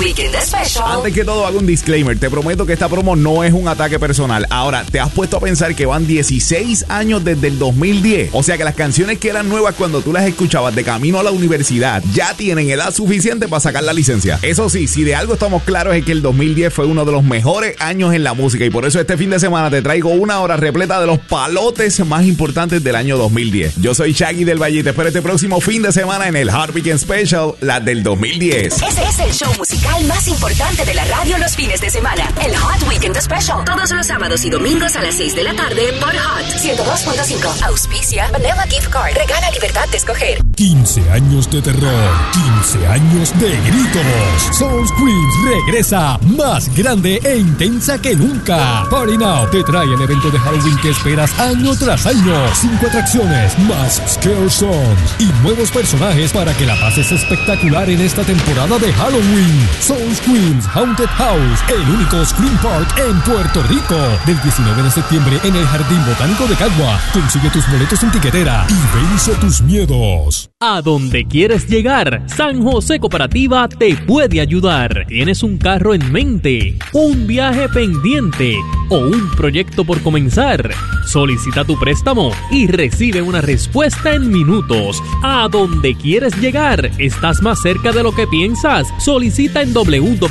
Weekend Special. Antes que todo, hago un disclaimer. Te prometo que esta promo no es un ataque personal. Ahora, ¿te has puesto a pensar que van 16 años desde el 2010? O sea que las canciones que eran nuevas cuando tú las escuchabas de camino a la universidad ya tienen edad suficiente para sacar la licencia. Eso sí, si de algo estamos claros es que el 2010 fue uno de los mejores años en la música, y por eso este fin de semana te traigo una hora repleta de los palotes más importantes del año 2010. Yo soy Shaggy del Valle y te espero este próximo fin de semana en el Hot Weekend Special, la del 2010. Ese es el show musical más importante de la radio los fines de semana. El Hot Weekend Special. Todos los sábados y domingos a las 6 de la tarde por Hot 102.5. Auspicia Vanilla Gift Card. Regala libertad de escoger. 15 años de terror, 15 años de gritos. Soul Screams regresa más grande e intensa que nunca. Party Now te trae el evento de Halloween que esperas año tras año. 5 atracciones, más scare songs y nuevos personajes para que la pases espectacular en esta temporada de Halloween. Soul Screams Haunted House, el único Scream Park en Puerto Rico. Del 19 de septiembre en el Jardín Botánico de Cagua. Consigue tus boletos en tiquetera y vence tus miedos. A donde quieres llegar, San José Cooperativa te puede ayudar. ¿Tienes un carro en mente, un viaje pendiente o un proyecto por comenzar? Solicita tu préstamo y recibe una respuesta en minutos. A donde quieres llegar, estás más cerca de lo que piensas. Solicita en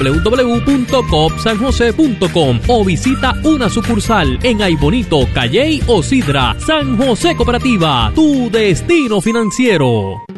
www.coopsanjose.com o visita una sucursal en Aybonito, Calley o Sidra. San José Cooperativa, tu destino financiero.